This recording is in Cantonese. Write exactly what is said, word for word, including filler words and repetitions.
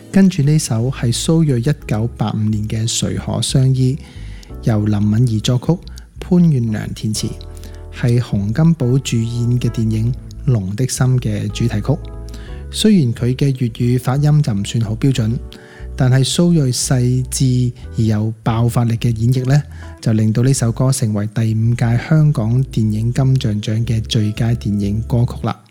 跟住呢首係蘇芮一九八五年嘅《誰可相依》，由林敏怡作曲，潘源良填詞，係洪金寶主演嘅電影《龍的心》嘅主題曲。雖然佢嘅粵語發音就唔算好標準，但係蘇芮細緻而有爆發力嘅演繹呢，就令到呢首歌成為第五屆香港電影金像獎嘅最佳電影歌曲啦。